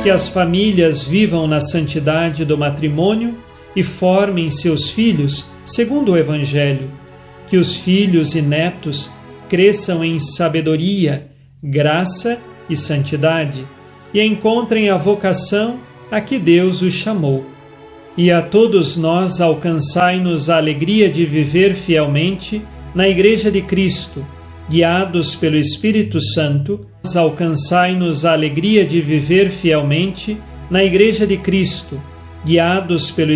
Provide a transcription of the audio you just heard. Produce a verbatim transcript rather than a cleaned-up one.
Que as famílias vivam na santidade do matrimônio e formem seus filhos segundo o Evangelho. Que os filhos e netos cresçam em sabedoria, graça e santidade e encontrem a vocação a que Deus os chamou. E a todos nós alcançai-nos a alegria de viver fielmente na Igreja de Cristo, guiados pelo Espírito Santo, alcançai-nos a alegria de viver fielmente na Igreja de Cristo, guiados pelo